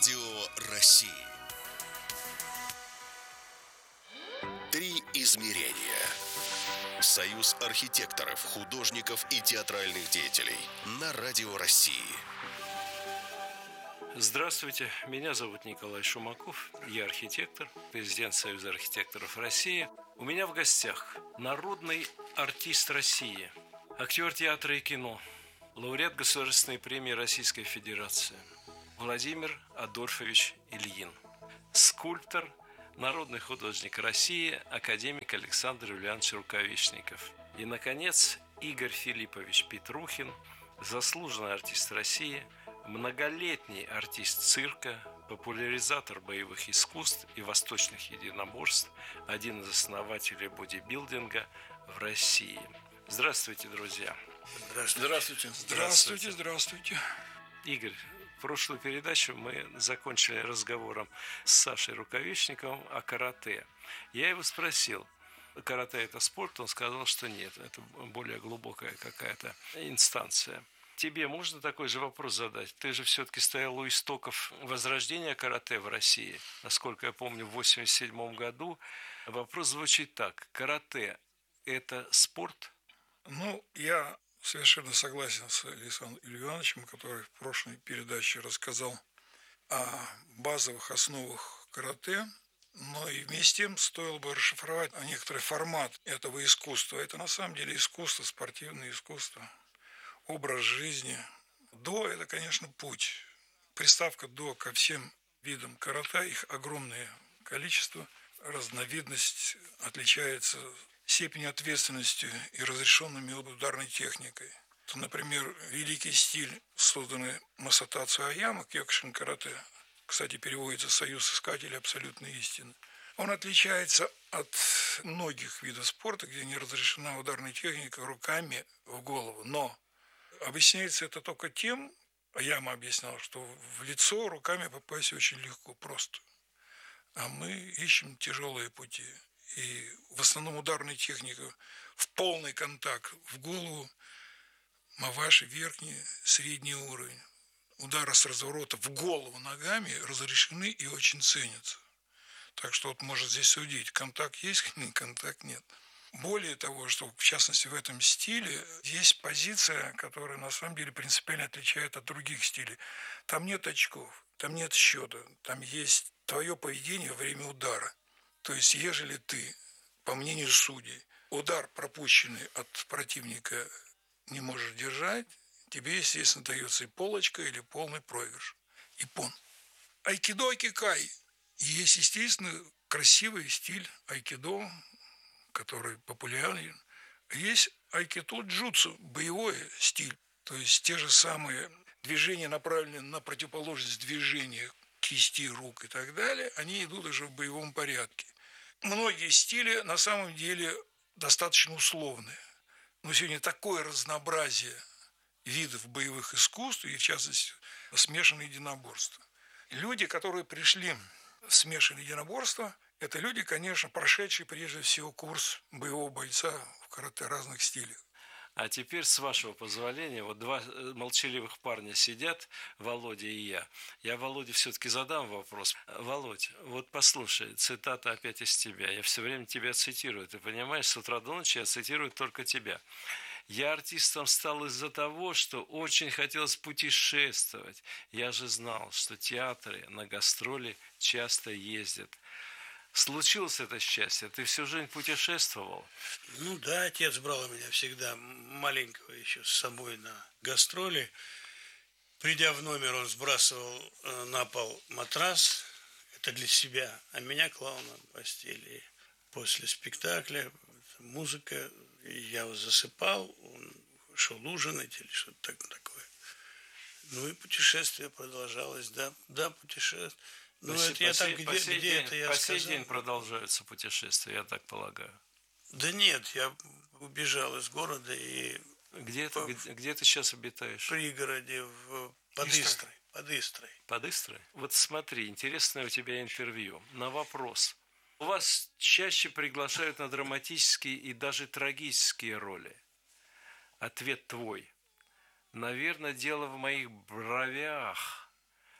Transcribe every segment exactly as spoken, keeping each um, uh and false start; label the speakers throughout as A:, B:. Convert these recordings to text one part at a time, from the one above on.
A: Радио России. Три измерения. Союз архитекторов, художников и театральных деятелей на Радио России.
B: Здравствуйте, меня зовут Николай Шумаков, я архитектор, президент Союза архитекторов России. У меня в гостях народный артист России, актер театра и кино, лауреат Государственной премии Российской Федерации Владимир Адольфович Ильин, скульптор, народный художник России, академик Александр Юлианович Рукавишников. И, наконец, Игорь Филиппович Петрухин, заслуженный артист России, многолетний артист цирка, популяризатор боевых искусств и восточных единоборств, один из основателей бодибилдинга в России. Здравствуйте, друзья.
C: Здравствуйте. Здравствуйте.
B: Здравствуйте, здравствуйте. Игорь, прошлую передачу мы закончили разговором с Сашей Рукавишниковым о карате. Я его спросил, карате – это спорт? Он сказал, что нет, это более глубокая какая-то инстанция. Тебе можно такой же вопрос задать? Ты же все-таки стоял у истоков возрождения карате в России. Насколько я помню, в восемьдесят седьмом году. Вопрос звучит так. Карате – это спорт?
C: Ну, я совершенно согласен с Александром Ильяновичем, который в прошлой передаче рассказал о базовых основах карате, но и вместе с тем стоило бы расшифровать некоторый формат этого искусства. Это на самом деле искусство, спортивное искусство, образ жизни. До – это, конечно, путь. Приставка «до» ко всем видам карате, их огромное количество, разновидность отличается степенью ответственности и разрешенными ударной техникой. То, например, великий стиль, созданный Масатацу Аяма, Кёкушин карате, кстати, переводится «Союз искателей абсолютной истины», он отличается от многих видов спорта, где не разрешена ударная техника руками в голову. Но объясняется это только тем, Аяма объяснял, что в лицо руками попасть очень легко, просто. А мы ищем тяжелые пути. И в основном ударная техника в полный контакт в голову, маваши верхний, средний уровень. Удары с разворота в голову ногами разрешены и очень ценятся. Так что вот может здесь судить, контакт есть, контакт нет. Более того, что в частности в этом стиле есть позиция, которая на самом деле принципиально отличает от других стилей. Там нет очков, там нет счета, там есть твое поведение во время удара. То есть, ежели ты, по мнению судей, удар, пропущенный от противника, не можешь держать, тебе, естественно, дается и полочка, или полный проигрыш. Иппон. Айкидо, айкикай. Есть, естественно, красивый стиль айкидо, который популярен. Есть айкидо-джутсу, боевой стиль. То есть, те же самые движения, направленные на противоположность движения кисти, рук и так далее, они идут уже в боевом порядке. Многие стили на самом деле достаточно условные. Но сегодня такое разнообразие видов боевых искусств, и в частности смешанное единоборство. Люди, которые пришли в смешанное единоборство, это люди, конечно, прошедшие прежде всего курс боевого бойца в карате разных стилей.
B: А теперь, с вашего позволения, вот два молчаливых парня сидят, Володя и я. Я Володе все-таки задам вопрос. Володь, вот послушай, цитата опять из тебя. Я все время тебя цитирую. Ты понимаешь, с утра до ночи я цитирую только тебя. Я артистом стал из-за того, что очень хотелось путешествовать. Я же знал, что театры на гастроли часто ездят. Случилось это счастье? Ты всю жизнь путешествовал?
D: Ну да, отец брал меня всегда маленького еще с собой на гастроли. Придя в номер, он сбрасывал на пол матрас. Это для себя. А меня клал на постели. После спектакля музыка, я засыпал, он шел ужинать или что-то такое. Ну и путешествие продолжалось. Да, да, путешествие. Ну,
B: по,
D: это
B: по,
D: я так,
B: где,
D: где,
B: сей
D: где
B: день,
D: это я
B: по
D: сказал?
B: сей день продолжаются путешествия, я так полагаю.
D: Да нет, я убежал из города и...
B: Где,
D: по,
B: ты, где, где ты сейчас обитаешь?
D: В пригороде, в, под Истрой. Под Истрой.
B: Под Истрой? Вот смотри, интересное у тебя интервью. На вопрос. У вас чаще приглашают на драматические и даже трагические роли. Ответ твой. Наверное, дело в моих бровях.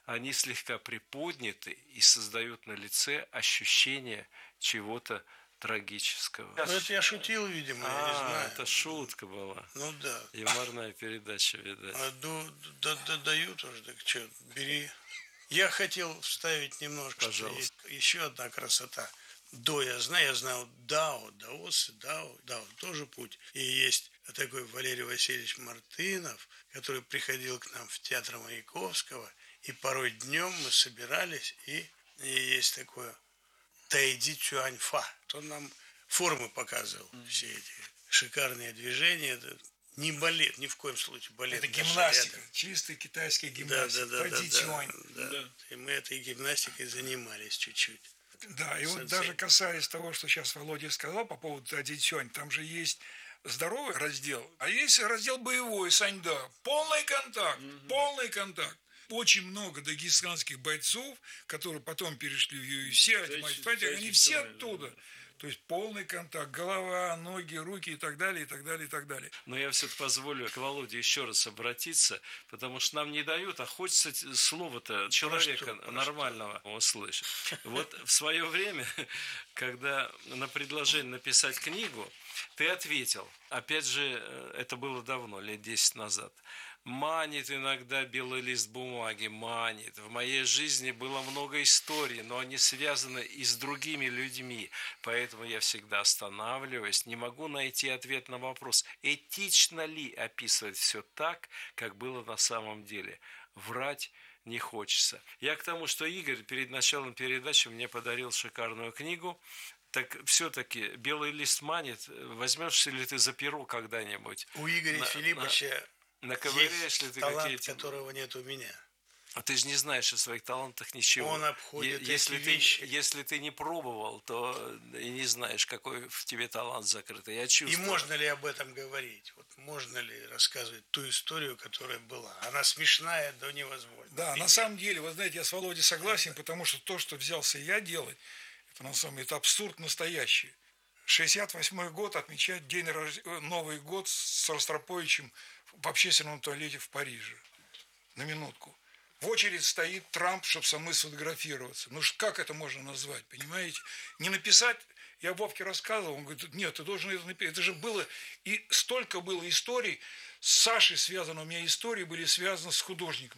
B: они слегка приподняты и создают на лице ощущение чего-то трагического.
D: Ну, это я шутил, видимо, я не
B: А,
D: знаю.
B: это шутка была.
D: Ну да.
B: Юморная передача, видать.
D: А ду- да- да- дают уже, так что, бери. Я хотел вставить немножко, что
B: Пожалуйста.
D: есть еще одна красота. До я знаю, я знал Дао, Даосы, Дао, Дао, тоже путь. И есть такой Валерий Васильевич Мартынов, который приходил к нам в театр Маяковского, и порой днем мы собирались, и, и есть такое Тайди Чуаньфа. Он нам формы показывал, все эти шикарные движения. Это не балет, ни в коем случае балет.
C: Это гимнастика, чистый китайский гимнастика.
D: Да, да, да,
C: Тайди-чуань.
D: да, да. И мы этой гимнастикой занимались чуть-чуть.
C: Да, и вот
D: Совсем.
C: даже касаясь того, что сейчас Володя сказал по поводу Тайди-чуань, там же есть здоровый раздел, а есть раздел боевой, саньда. Полный контакт, mm-hmm. полный контакт. Очень много дагестанских бойцов, которые потом перешли в ю эф си, они все оттуда. Да. То есть полный контакт, голова, ноги, руки и так далее, и так далее, и так далее.
B: Но я все-таки позволю к Володе еще раз обратиться, потому что нам не дают, а хочется слово-то человека
D: про что, про
B: нормального что? услышать. Вот в свое время, когда на предложение написать книгу, ты ответил, опять же, это было давно, лет десять назад, манит иногда белый лист бумаги, манит. В моей жизни было много историй, но они связаны и с другими людьми. Поэтому я всегда останавливаюсь, не могу найти ответ на вопрос, этично ли описывать все так, как было на самом деле. Врать не хочется. Я к тому, что Игорь перед началом передачи мне подарил шикарную книгу. Так все-таки белый лист манит. Возьмешься ли ты за перо когда-нибудь?
D: У Игоря
B: на,
D: Филипповича
B: наковыряешь ли ты
D: талант,
B: какие-то...
D: которого нет у меня.
B: А ты же не знаешь о своих талантах ничего.
D: Он обходит
B: е- если
D: эти
B: ты,
D: вещи.
B: Если ты не пробовал, то и не знаешь, какой в тебе талант закрытый. Я чувствую.
D: И можно ли об этом говорить? Вот можно ли рассказывать ту историю, которая была? Она смешная до невозможно.
C: Да, на самом деле, вы знаете, я с Володей согласен, потому что то, что взялся я делать, это на самом деле это абсурд настоящий. шестьдесят восьмой год отмечать день рож... Новый год с Ростроповичем в общественном туалете в Париже. На минутку. В очередь стоит Трамп, чтобы со мной сфотографироваться. Ну как это можно назвать, понимаете? Не написать, я Вовке рассказывал, он говорит, нет, ты должен это написать. Это же было, и столько было историй, с Сашей связано, у меня истории были связаны с художником.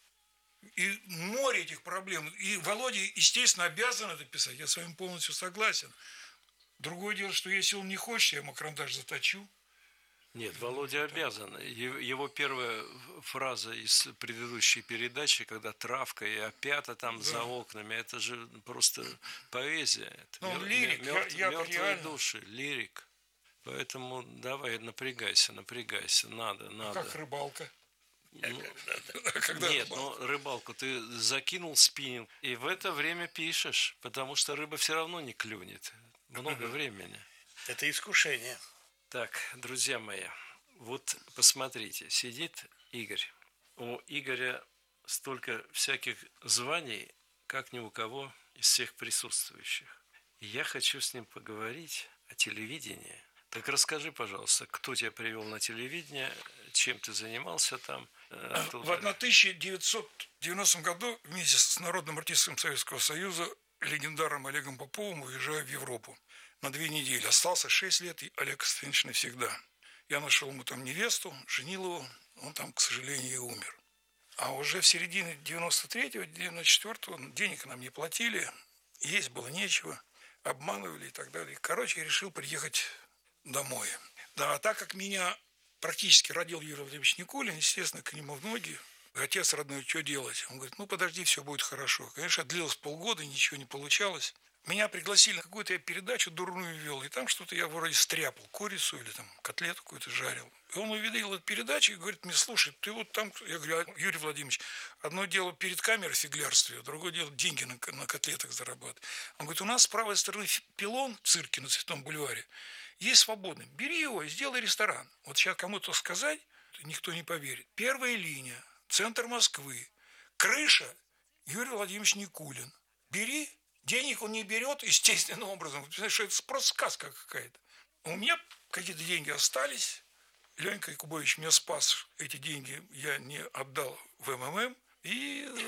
C: И море этих проблем. И Володя, естественно, обязан это писать, я с вами полностью согласен. Другое дело, что если он не хочет, я ему карандаш заточу.
B: Нет, Володя обязан. Его первая фраза из предыдущей передачи, когда травка и опята там да. за окнами, это же просто поэзия. Это
C: ну,
B: мер...
C: лирик,
B: мертв...
C: я, я
B: мертвые
C: реально...
B: души, лирик. Поэтому давай, напрягайся, напрягайся, надо, надо.
C: Как рыбалка.
B: Ну,
C: Когда
B: нет,
C: рыбалка?
B: но рыбалку ты закинул спиннинг, и в это время пишешь, потому что рыба все равно не клюнет. Много времени.
D: Это искушение.
B: Так, друзья мои, вот посмотрите, сидит Игорь. У Игоря столько всяких званий, как ни у кого из всех присутствующих. И я хочу с ним поговорить о телевидении. Так расскажи, пожалуйста, кто тебя привел на телевидение, чем ты занимался там? Оттуда.
C: В тысяча девятьсот девяностом году вместе с народным артистом Советского Союза, легендарным Олегом Поповым, уезжаю в Европу на две недели. Остался шесть лет, и Олег Константинович навсегда. Я нашел ему там невесту, женил его, он там, к сожалению, и умер. А уже в середине девяносто третьего, девяносто четвёртого денег нам не платили, есть было нечего, обманывали и так далее. Короче, я решил приехать домой. Да, а так как меня практически родил Юрий Владимирович Никулин, естественно, к нему в ноги. Отец родной, что делать? Он говорит, ну подожди, все будет хорошо. Конечно, длилось полгода, ничего не получалось. Меня пригласили на какую-то я передачу дурную вел, и там что-то я вроде стряпал, курицу или там котлету какую-то жарил. И он увидел эту передачу и говорит мне, слушай, ты вот там, я говорю, Юрий Владимирович, одно дело перед камерой фиглярствие, другое дело деньги на, на котлетах зарабатывать. Он говорит, у нас с правой стороны пилон в цирке на Цветном бульваре, есть свободный, бери его и сделай ресторан. Вот сейчас кому-то сказать, никто не поверит. Первая линия, центр Москвы, крыша, Юрий Владимирович Никулин. Бери. Денег он не берет естественным образом. Потому что это просто сказка какая-то. У меня какие-то деньги остались. Ленька Якубович меня спас. Эти деньги я не отдал в МММ. И с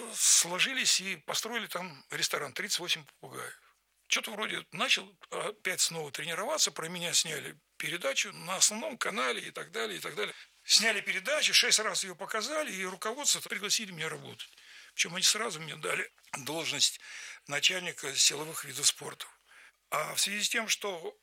C: сложились и построили там ресторан «тридцать восемь попугаев». Что-то вроде начал опять снова тренироваться, про меня сняли передачу на основном канале и так далее, и так далее. Сняли передачу, шесть раз ее показали, и руководство пригласили меня работать. Причем они сразу мне дали должность начальника силовых видов спорта. А в связи с тем, что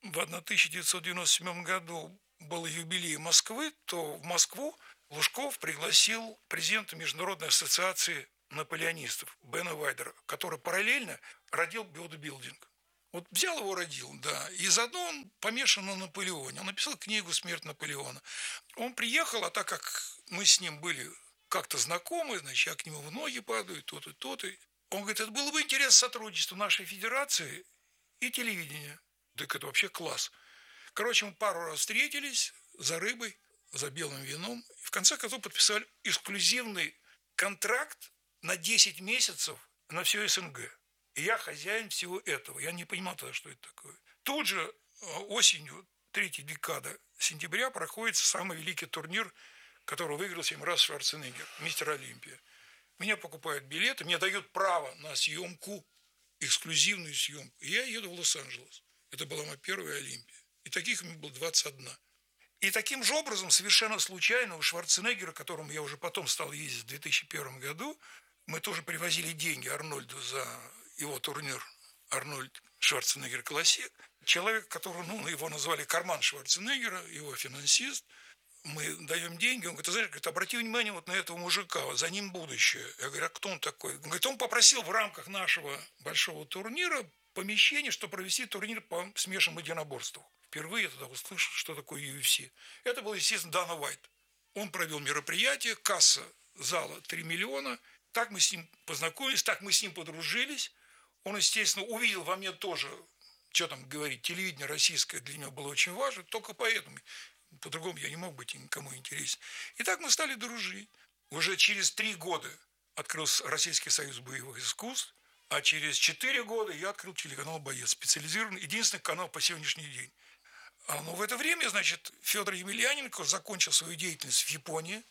C: в тысяча девятьсот девяносто седьмом году был юбилей Москвы, то в Москву Лужков пригласил президента Международной ассоциации наполеонистов Бена Вайдера, который параллельно родил бодибилдинг. Вот взял его, родил, да, и заодно он помешан на Наполеоне. Он написал книгу «Смерть Наполеона». Он приехал, а так как мы с ним были как-то знакомы, значит, я к нему в ноги падаю, тот и тот. И он говорит, это было бы интересно сотрудничество нашей федерации и телевидения. Так это вообще класс. Короче, мы пару раз встретились за рыбой, за белым вином. И в конце концов подписали эксклюзивный контракт на десять месяцев на все СНГ. И я хозяин всего этого. Я не понимал тогда, что это такое. Тут же осенью, третья декада сентября, проходит самый великий турнир, который выиграл семь раз Шварценеггер, мистер Олимпия. Меня покупают билеты, мне дают право на съемку, эксклюзивную съемку. И я еду в Лос-Анджелес. Это была моя первая Олимпия. И таких мне было двадцать одна. И таким же образом, совершенно случайно, у Шварценеггера, к которому я уже потом стал ездить в две тысячи первом году, мы тоже привозили деньги Арнольду за его турнир «Арнольд Шварценеггер Классик». Человек, который, ну, его назвали карман Шварценеггера, его финансист. Мы даем деньги, он говорит, ты знаешь, говорит, обрати внимание вот на этого мужика, вот за ним будущее. Я говорю, а кто он такой? Он говорит, он попросил в рамках нашего большого турнира помещение, чтобы провести турнир по смешанным единоборствам. Впервые я тогда услышал, что такое ю эф си. Это был, естественно, Дана Уайт. Он провел мероприятие, касса зала три миллиона. Так мы с ним познакомились, так мы с ним подружились. Он, естественно, увидел во мне тоже, что там говорить, телевидение российское для него было очень важно, только поэтому. По-другому я не мог быть никому интересен. И так мы стали дружить. Уже через три года открылся Российский союз боевых искусств, а через четыре года я открыл телеканал «Боец», специализированный, единственный канал по сегодняшний день. А, но в это время, значит, Федор Емельяненко закончил свою деятельность в Японии.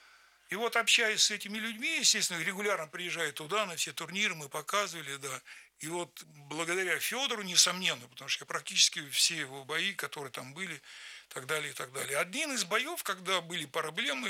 C: И вот, общаясь с этими людьми, естественно, регулярно приезжая туда, на все турниры мы показывали, да. И вот благодаря Федору, несомненно, потому что я практически все его бои, которые там были, и так далее, и так далее. Один из боев, когда были проблемы,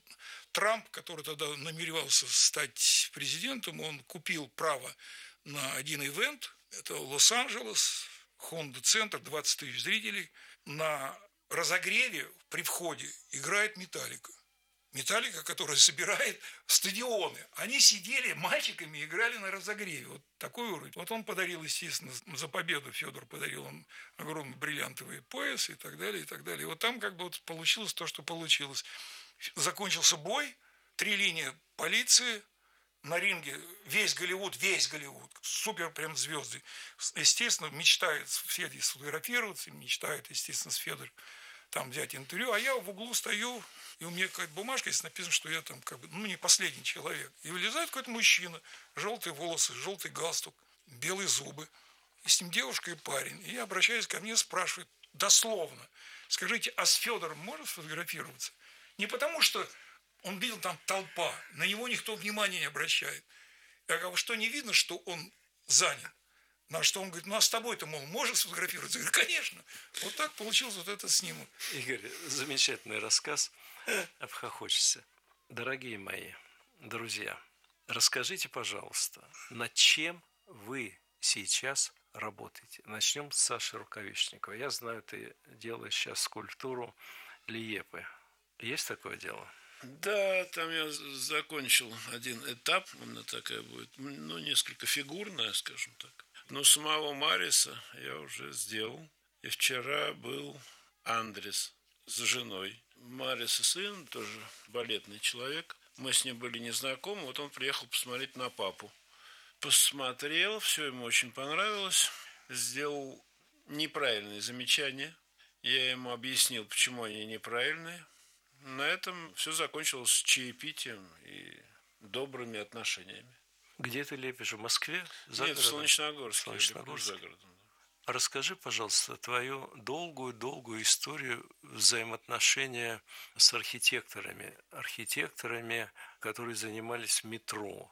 C: Трамп, который тогда намеревался стать президентом, он купил право на один ивент, это Лос-Анджелес, Honda-центр, двадцать тысяч зрителей, на разогреве при входе играет Металлика. Металлика, которая собирает стадионы. Они сидели мальчиками, играли на разогреве. Вот такой уровень. Вот он подарил, естественно, за победу Федор подарил он огромный бриллиантовый пояс и так далее, и так далее. И вот там как бы вот получилось то, что получилось. Закончился бой, три линии полиции, на ринге весь Голливуд, весь Голливуд, супер прям звезды. Естественно, мечтает с Федой сфотографироваться, мечтает, естественно, с Федором там взять интервью, а я в углу стою, и у меня какая-то бумажка, здесь написано, что я там как бы, ну, не последний человек. И вылезает какой-то мужчина, желтые волосы, желтый галстук, белые зубы, и с ним девушка и парень. И я обращаюсь ко мне, спрашивает дословно, скажите, а с Федором можно сфотографироваться? Не потому, что он видел там толпа, на него никто внимания не обращает. Я говорю, что не видно, что он занят? На что он говорит, ну а с тобой-то, мол, можно сфотографироваться? Я говорю, конечно. Вот так получился вот этот снимок.
B: Игорь, замечательный рассказ. Обхохочешься. Дорогие мои друзья, расскажите, пожалуйста, над чем вы сейчас работаете? Начнем с Саши Рукавишникова. Я знаю, ты делаешь сейчас скульптуру Лиепы. Есть такое дело?
E: Да, там я закончил один этап, она такая будет, ну, несколько фигурная, скажем так. Но самого Мариса я уже сделал. И вчера был Андрес с женой. Мариса сын, тоже балетный человек. Мы с ним были незнакомы, вот он приехал посмотреть на папу. Посмотрел, все ему очень понравилось. Сделал неправильные замечания. Я ему объяснил, почему они неправильные. На этом все закончилось чаепитием и добрыми отношениями.
B: Где ты лепишь? В Москве? За
E: Нет,
B: городом?
E: в Солнечногорске.
B: Солнечногорске.
E: За городом.
B: Расскажи, пожалуйста, твою долгую-долгую историю взаимоотношения с архитекторами. Архитекторами, которые занимались метро.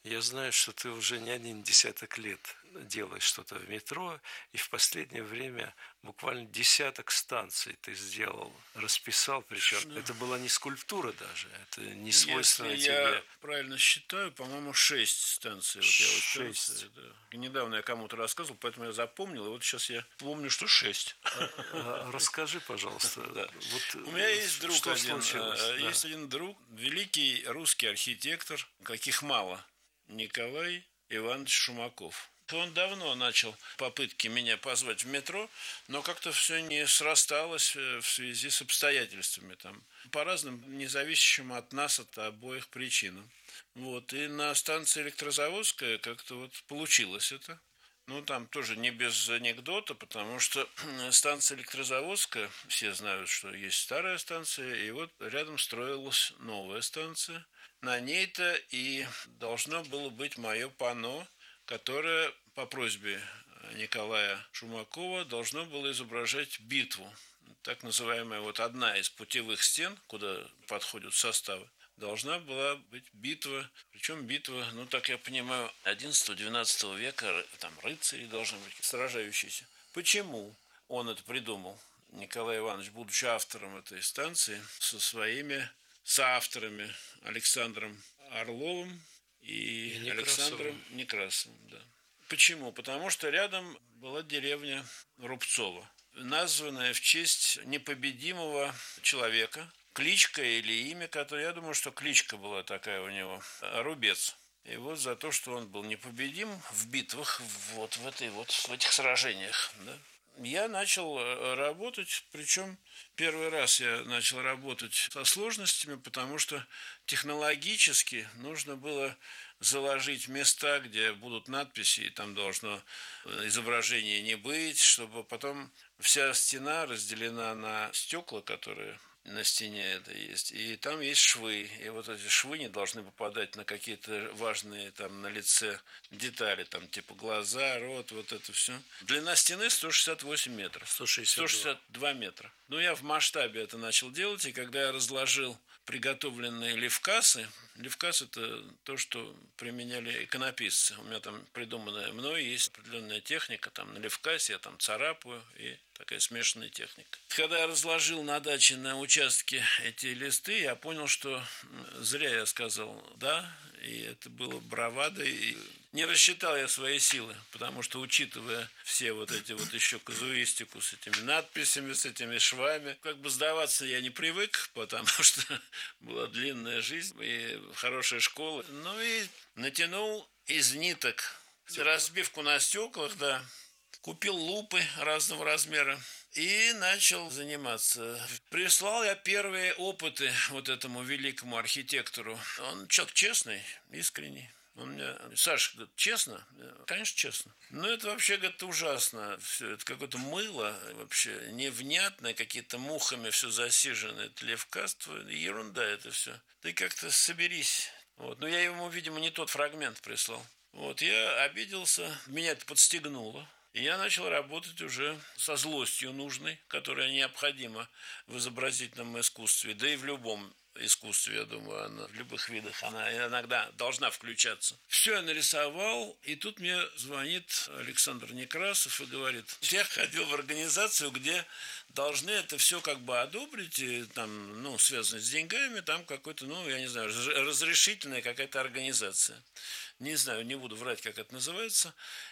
B: Я знаю, что ты уже не один десяток лет делаешь что-то в метро, и в последнее время буквально десяток станций ты сделал, расписал, причем
E: Да.
B: это была не скульптура даже, это не свойственно
E: Если
B: тебе.
E: я правильно считаю, по-моему, шесть станций. Вот я вот
B: Шесть.
E: станции, да. Недавно я кому-то рассказывал, поэтому я запомнил, и вот сейчас я помню, что шесть.
B: А, Расскажи, пожалуйста.
E: Да.
B: Вот,
E: У меня есть друг
B: что
E: один,
B: случилось?
E: э,
B: Да.
E: есть один друг, великий русский архитектор, каких мало, Николай Иванович Шумаков. Он давно начал попытки меня позвать в метро, но как-то все не срасталось в связи с обстоятельствами, там, по разным независящим от нас, от обоих причинам. Вот. И на станции Электрозаводская как-то вот получилось это. Ну, там тоже не без анекдота, потому что станция Электрозаводская, все знают, что есть старая станция, и вот рядом строилась новая станция. На ней-то и должно было быть мое панно, которое по просьбе Николая Шумакова должно было изображать битву. Так называемая вот одна из путевых стен, куда подходят составы, должна была быть битва, причем битва, ну, так я понимаю, одиннадцатого-двенадцатого века, там рыцари должны быть, сражающиеся. Почему он это придумал? Николай Иванович, будучи автором этой станции, со своими соавторами Александром Орловым и,
B: И Некрасовым.
E: Александром Некрасовым. Да. Почему? Потому что рядом была деревня Рубцово, названная в честь непобедимого человека, кличка или имя, которое, я думаю, что кличка была такая у него, Рубец. И вот за то, что он был непобедим в битвах, вот в, этой, вот, в этих сражениях, да, я начал работать, причем первый раз я начал работать со сложностями, потому что технологически нужно было заложить места, где будут надписи, и там должно изображение не быть, чтобы потом вся стена разделена на стекла, которые на стене это есть, и там есть швы, и вот эти швы не должны попадать на какие-то важные там на лице детали, там типа глаза, рот, вот это все. Длина стены сто шестьдесят восемь метров.
B: сто шестьдесят два.
E: сто шестьдесят два метра. Ну, я в масштабе это начал делать, и когда я разложил приготовленные левкасы, левкас – это то, что применяли иконописцы. У меня там придуманная мной есть определенная техника, там на левкасе я там царапаю, и такая смешанная техника. Когда я разложил на даче на участке эти листы, я понял, что зря я сказал «да», и это было бравадой, и не рассчитал я свои силы, потому что, учитывая все вот эти вот еще казуистику с этими надписями, с этими швами, как бы сдаваться я не привык, потому что была длинная жизнь и хорошая школа. Ну и натянул из ниток разбивку на стеклах, да, купил лупы разного размера и начал заниматься. Прислал я первые опыты вот этому великому архитектору. Он человек честный, искренний. Он мне, Саша, говорит, честно? Конечно, честно. Но это вообще, говорит, ужасно. Все, это какое-то мыло вообще невнятное, какие-то мухами все засижено. Это левкаство, ерунда это все. Ты как-то соберись. Вот. Но я ему, видимо, не тот фрагмент прислал. Вот, я обиделся, меня это подстегнуло. И я начал работать уже со злостью нужной, которая необходима в изобразительном искусстве, да и в любом искусстве, я думаю, она, в любых видах, она иногда должна включаться. Все я нарисовал, и тут мне звонит Александр Некрасов и говорит, я ходил в организацию, где должны это все как бы одобрить, и, там, ну, связано с деньгами, там какой-то, ну, я не знаю, разрешительная какая-то организация. Не знаю, не буду врать, как это называется.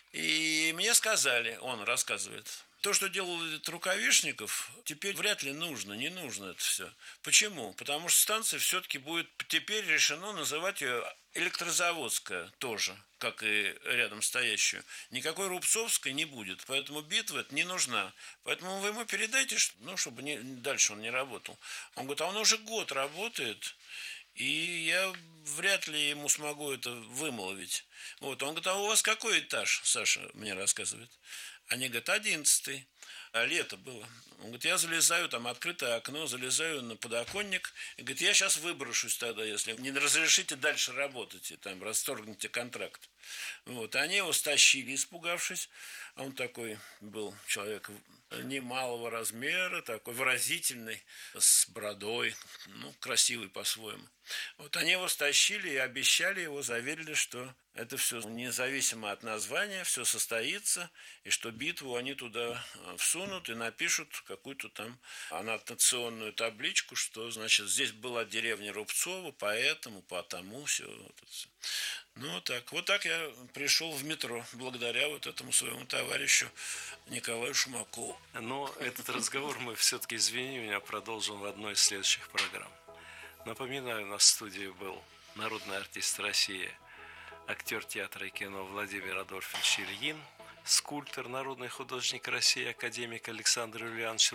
E: И мне сказали, он рассказывает, то, что делал этот Рукавишников, теперь вряд ли нужно, не нужно это все. Почему? Потому что станция все-таки будет, теперь решено называть ее Электрозаводская тоже, как и рядом стоящую. Никакой Рубцовской не будет, поэтому битва это не нужна. Поэтому вы ему передайте, ну, чтобы не, дальше он не работал. Он говорит, а он уже год работает, и я вряд ли ему смогу это вымолвить. Вот. Он говорит, а у вас какой этаж, Саша мне рассказывает? Они говорят, одиннадцатый. А лето было. Он говорит, я залезаю, там открытое окно, залезаю на подоконник. И говорит, я сейчас выброшусь тогда, если не разрешите дальше работать, и там расторгните контракт. Вот. Они его стащили, испугавшись. А он такой был человек немалого размера, такой выразительный, с бородой, ну, красивый по-своему. Вот они его стащили и обещали его, заверили, что это все независимо от названия, все состоится, и что битву они туда всунут и напишут какую-то там аннотационную табличку, что, значит, здесь была деревня Рубцова, поэтому, потому, все. Вот это все. Ну, так, вот так я пришел в метро, благодаря вот этому своему товарищу Николаю Шумакову.
B: Но этот разговор мы все-таки, извини меня, продолжим в одной из следующих программ. Напоминаю, у нас в студии был народный артист России, актер театра и кино Владимир Адольфович Ильин, скульптор, народный художник России, академик Александр Юлианович